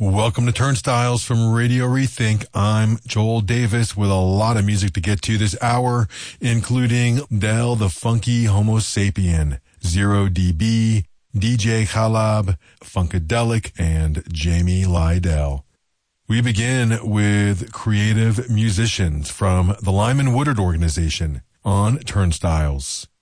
Welcome to Turnstiles from Radio Rethink. I'm Joel Davis with a lot of music to get to this hour, including Del the Funky Homo Sapien, Zero DB, DJ Khalab, Funkadelic, and Jamie Lydell. We begin with creative musicians from the Lyman Woodard Organization on Turnstiles.